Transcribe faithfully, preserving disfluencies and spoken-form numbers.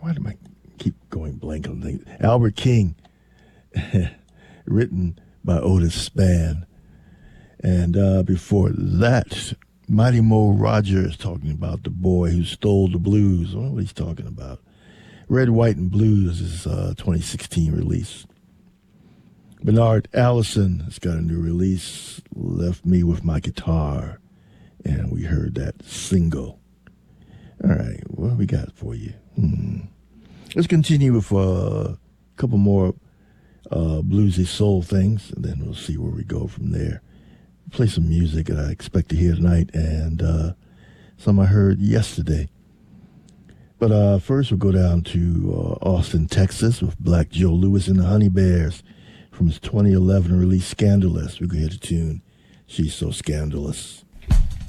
why do I keep going blank on things? Albert King, written by Otis Spann. And uh, before that, Mighty Mo Rogers talking about the boy who stole the blues. I don't know what he's talking about. Red, White, and Blues is a twenty sixteen release. Bernard Allison has got a new release, Left Me With My Guitar. And we heard that single. All right, what we got for you? Hmm. Let's continue with uh, a couple more uh, bluesy soul things, and then we'll see where we go from there. Play some music that I expect to hear tonight, and uh, some I heard yesterday. But uh, first, we'll go down to uh, Austin, Texas, with Black Joe Lewis and the Honey Bears from his twenty eleven release, Scandalous. We're going to hear the tune, She's So Scandalous.